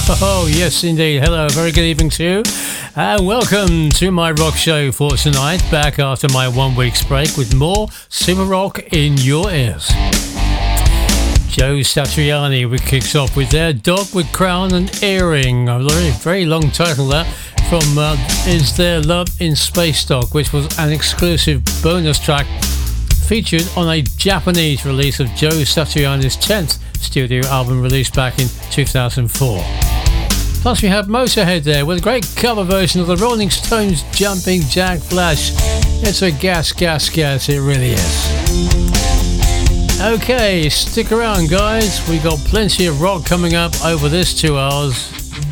Oh, yes, indeed. Hello, very good evening to you. And welcome to my rock show for tonight. Back after my 1 week's break with more super rock in your ears. Joe Satriani kicks off with their Dog with Crown and Earring. A very long title that from Is There Love in Space Dog, which was an exclusive bonus track featured on a Japanese release of Joe Satriani's 10th studio album released back in 2004. Plus we have Motorhead there with a great cover version of the Rolling Stones' Jumping Jack Flash. It's a gas, it really is. Okay, stick around guys, we got plenty of rock coming up over this 2 hours.